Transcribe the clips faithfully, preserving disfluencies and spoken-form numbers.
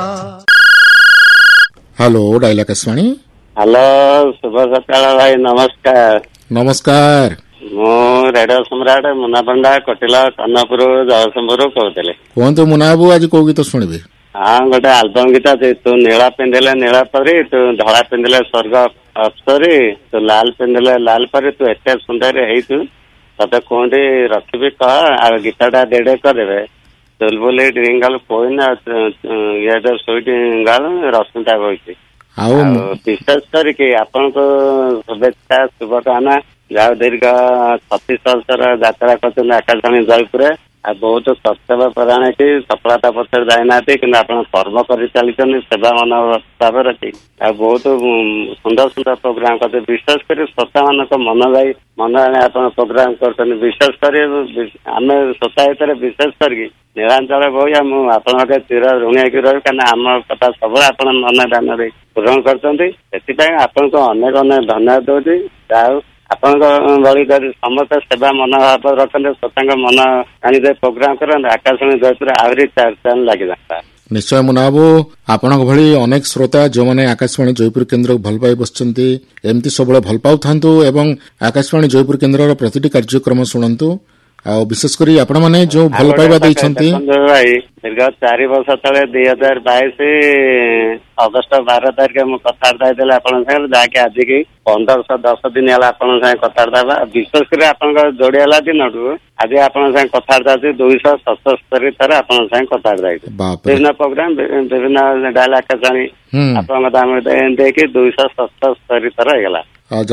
Hello dial Akashvani. Hello शुभ सकाळ भाई नमस्कार। नमस्कार मु रेडियो सम्राट मुना पंडा कटिला कन्नपुर जगतसिंहपुर कहते कहतु मुना बाबू आज कौ गीत शुणवे? हाँ गोटे आलबम गीत अच्छे तू नीला पिंधिले नीला परी तू धड़ा पिंधिले स्वर्ग अप्सरी तू लाल पिंधिले लाल परी तू एते सुंदर हेतु तते कहते रखी कह आ गीतटा डेडे करदे चुलबुली डिंगल कोइन ये सुईट गाल रश्मिता कहती विशेष करके आपण को शुभेच्छा शुभकामना जहाँ दीर्घ छत्तीस वर्षर यात्रा कर आकाशवाणी जयपुर आ बहुत कर्तव्य परायण की सफलता पक्षर जाना कि कर्म कर चली सेवा मनोभाव रखी आ बहुत सुंदर सुंदर प्रोग्राम करते विशेष कर श्रोता मान मन जाई मन आप प्रोग्राम कर विशेष कर आम श्रोता हित विशेष करके निरांचल भैया मुझे चिर ऋणी होगी रही क्या आम कथा सब आप मन ध्यान पूरण कर आपन को अनेक अनेक धन्यवाद दूसरी जहाँ आपण भली समस्त सेवा मनोभाव रखते श्रोता मन आनी प्रोग्राम करते आकाशवाणी जयपुर आहरी चार चांद लगी जाता। निश्चय मुना बाबू आपण भली अनेक श्रोता जो मैंने आकाशवाणी जयपुर केन्द्र को भल पाई बसचंती एमती सब भल पाऊ थांतु एवं आकाशवाणी जयपुर केन्द्र प्रतिटी कार्यक्रम शुणंतु आ विशेष करी आपण माने जो भल पाइबा दैछंती भाई दीर्घ चार वर्ष तले दुई हजार बैश अगस्ट बारह तारिख मु कथबार्ता होता आपन सागर जहाँकि आज की पंद्रह सौ दस दिन है आपन सागे कथबार्ता विशेष कर आपन जोड़ी दिन आज आपन सागे कथबार्ता दुई सौ सतस्तरी थर आपन सागे कथबार्ता विभिन्न प्रोग्राम विभिन्न डायल आकाशवाणी आपन दाम देखिए दुई सौ सतस्तरी थर होगा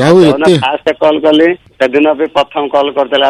फास्ट कॉल कली से दिन भी प्रथम कॉल करते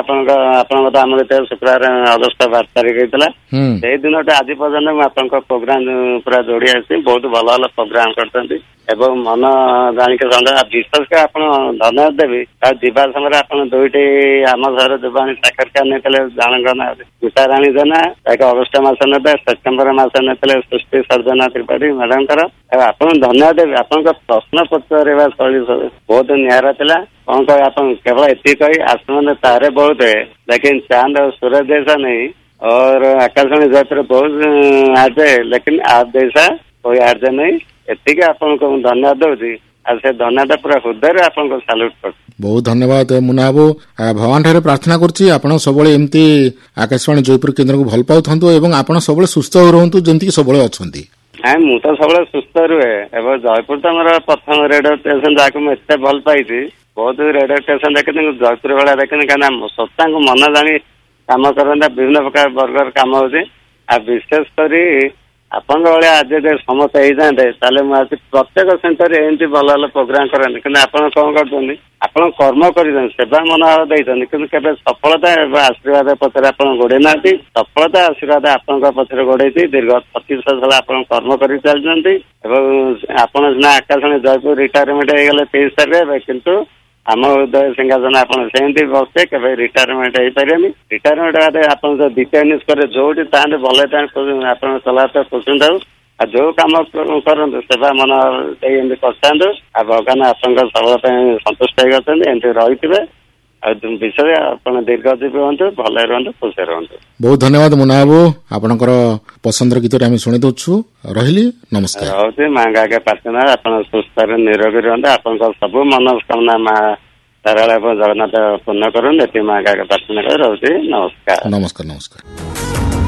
आम शुक्रवार अगस्ट बार तारिख होता से दिन आज पर्यटन आप प्रोग्राम पूरा जोड़ी आसी बहुत भल भल प्रोग्राम करते मन जानिक विशेष कर आप धन्यवाद देवी जीवा समय आप दुईटी आम घर जुबानी साक्षात्कार नहीं जानक ना गीताराणी जेना एक अगस्ट मस ने सेप्टेम्बर मस ने सृष्टि सर्जना त्रिपाठी मैडम आप धन्यवाद देवी आप प्रश्न पचार शैली बहुत निरा था कौन कह आप केवल एति कही आसमान तारे बहुत है लेकिन चांद और सूरज जैसा नहीं और आकाशवाणी जयपुर बहुत आर्ज है लेकिन आप जैसा कोई आर्ज नहीं एति आपन को धन्यवाद दूसरी आ से धन्यवाद पूरा हृदय आपन को सैल्यूट कर बहुत धन्यवाद मुना बाबू भगवान ठारे प्रार्थना करछि आपण सबले एमती आकाशवाणी जयपुर केन्द्र को भल पाउ थांतु एवं आपण सबले सुस्थ रहंतु जेंति सबले अछंती। हाँ मु तो सब सुस्थ रुहे एवं जयपुर तो मोर प्रथम रेडियो स्टेशन जहाँ मुझे भल पाई बहुत रेडियो स्टेशन देखी जयपुर भाया देखनी क्या श्रोता को मन जानी कम करता विभिन्न प्रकार वर्गर कम हो विशेष कर आपण भाया आज समस्त हो जाते मुझे प्रत्येक सेंटर एमती भल भल प्रोग्राम करते कि आप कौन कर आप कर्म कर सेवा मनोभाव देते कि सफलता आशीर्वाद पचर आप गोड़े ना सफलता आशीर्वाद आपण पचर गोड़े दीर्घ छत्तीस वर्ष आप कर्म कर चलती आपड़ सीना आकाशवाणी जयपुर रिटायरमेंट हो गले तेईस तारीख किंतु आम हृदय सिंहासन आप सेमती बसते के रिटायरमेंट हो पारे रिटायरमेंट बाद आप द्वितीय न्यूज करे जो चाहते भले आप चलाते पोषण थाऊ आ जो कम करूँ सेवा मन कर भगवान आप सबा संतुष्ट होती रही विषय आप दीर्घजीवी हूँ भल रुहतु खुशी रुहतु। बहुत धन्यवाद मुना बाबू आपणकर पसंदर गीत आम शुणी दौचु रही नमस्कार रोचे माँ आगे प्रार्थना आप सुस्थ निरोगी रुहतु आप सब मनोकामना माँ सारा जगन्नाथ पूर्ण करूँ ये माँ आगे प्रार्थना कर रोचे नमस्कार नमस्कार नमस्कार।